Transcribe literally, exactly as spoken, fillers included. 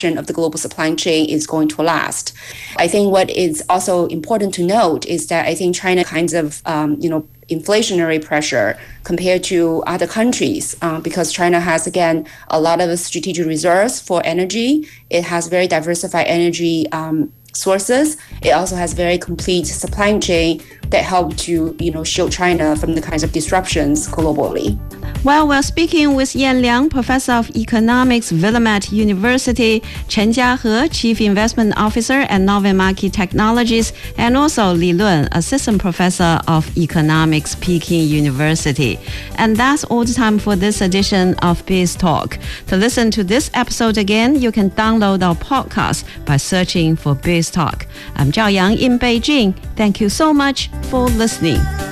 of the global supply chain is going to last. I think what is also important to note is that I think China kinds of, um, you know, inflationary pressure compared to other countries uh, because China has, again, a lot of strategic reserves for energy. It has very diversified energy um, sources. It also has very complete supply chain that help to, you know, shield China from the kinds of disruptions globally. Well, we're speaking with Yan Liang, Professor of Economics, Willamette University, Chen Jiahe, Chief Investment Officer at Novum Market Technologies, and also Li Lun, Assistant Professor of Economics, Peking University. And that's all the time for this edition of Biz Talk. To listen to this episode again, you can download our podcast by searching for Biz Talk. I'm Zhao Yang in Beijing. Thank you so much for listening.